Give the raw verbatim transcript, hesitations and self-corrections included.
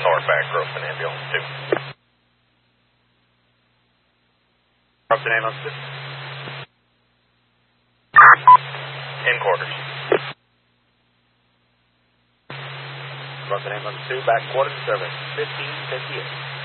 North back, Groveton, ambulance two. Groveton, ambulance two. In quarters. Groveton, ambulance two, back quarters, service fifteen fifty-eight.